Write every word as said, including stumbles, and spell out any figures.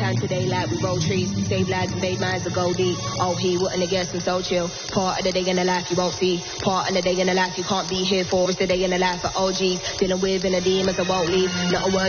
down today like we roll trees. Save lives and made minds to go deep. Oh, he wouldn't have guessed and so chill. Part of the day in the life you won't see. Part of the day in the life you can't be here for. It's the day in the life of O Gs. Dealing with inner demons that won't leave. Not a word